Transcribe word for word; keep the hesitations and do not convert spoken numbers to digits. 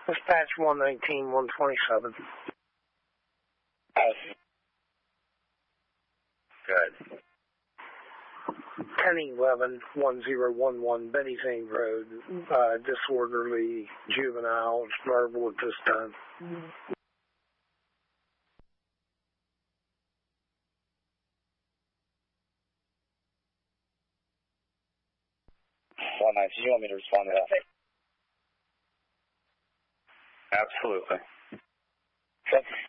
Dispatch one nineteen, one twenty-seven. Good. ten eleven, one zero one one, Betty Zane Road. Uh, disorderly juvenile, verbal at this time. one nineteen, you want me to respond to that? Absolutely. Thank you.